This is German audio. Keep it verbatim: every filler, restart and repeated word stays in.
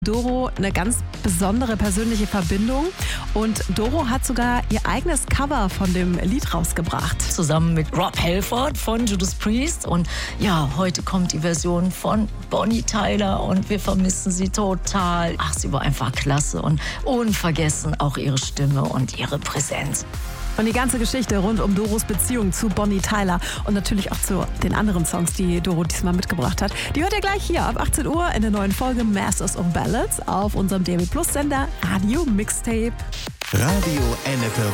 Doro eine ganz besondere persönliche Verbindung und Doro hat sogar ihr eigenes Cover von dem Lied rausgebracht. Zusammen mit Rob Halford von Judas Priest und ja, heute kommt die Version von Bonnie Tyler und wir vermissen sie total. Ach, sie war einfach klasse und unvergessen auch ihre Stimme und ihre Präsenz. Und die ganze Geschichte rund um Doros Beziehung zu Bonnie Tyler und natürlich auch zu den anderen Songs, die Doro diesmal mitgebracht hat, die hört ihr gleich hier ab achtzehn Uhr in der neuen Folge Masters of Ballads auf unserem D A B Plus Sender Radio Mixtape. Radio Ennepe